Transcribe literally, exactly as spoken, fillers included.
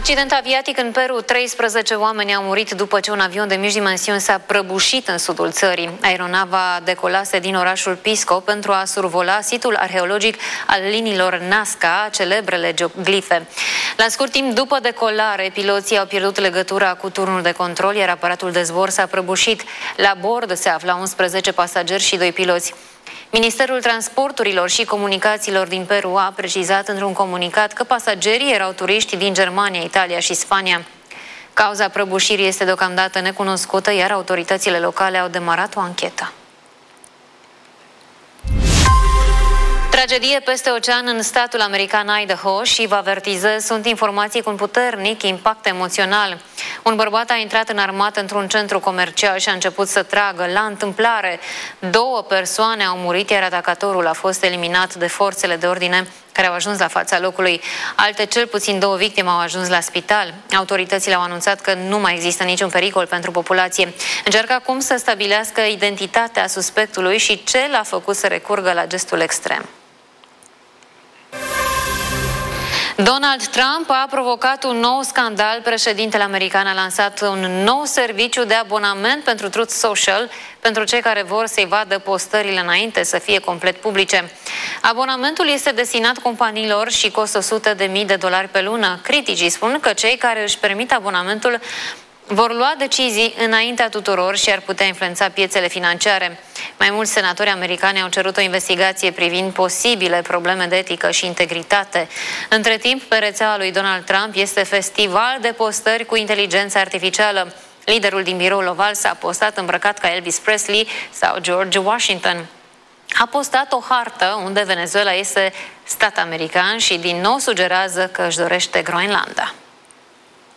Accident aviatic în Peru. treisprezece oameni au murit după ce un avion de mici dimensiuni s-a prăbușit în sudul țării. Aeronava decolase din orașul Pisco pentru a survola situl arheologic al liniilor Nazca, celebrele geoglife. La scurt timp după decolare, piloții au pierdut legătura cu turnul de control, iar aparatul de zbor s-a prăbușit. La bord se aflau unsprezece pasageri și doi piloți. Ministerul Transporturilor și Comunicațiilor din Peru a precizat într-un comunicat că pasagerii erau turiști din Germania, Italia și Spania. Cauza prăbușirii este deocamdată necunoscută, iar autoritățile locale au demarat o anchetă. Tragedie peste ocean în statul american Idaho și vă avertizez, sunt informații cu un puternic impact emoțional. Un bărbat a intrat în armată într-un centru comercial și a început să tragă la întâmplare. Două persoane au murit, iar atacatorul a fost eliminat de forțele de ordine care au ajuns la fața locului. Alte cel puțin două victime au ajuns la spital. Autoritățile au anunțat că nu mai există niciun pericol pentru populație. Încearcă acum să stabilească identitatea suspectului și ce l-a făcut să recurgă la gestul extrem. Donald Trump a provocat un nou scandal. Președintele american a lansat un nou serviciu de abonament pentru Truth Social pentru cei care vor să-i vadă postările înainte să fie complet publice. Abonamentul este destinat companiilor și costă o sută de mii de dolari pe lună. Criticii spun că cei care își permit abonamentul vor lua decizii înaintea tuturor și ar putea influența piețele financiare. Mai mulți senatori americani au cerut o investigație privind posibile probleme de etică și integritate. Între timp, pe rețeaua lui Donald Trump este festival de postări cu inteligență artificială. Liderul din Biroul Oval s-a postat îmbrăcat ca Elvis Presley sau George Washington. A postat o hartă unde Venezuela este stat american și din nou sugerează că își dorește Groenlanda.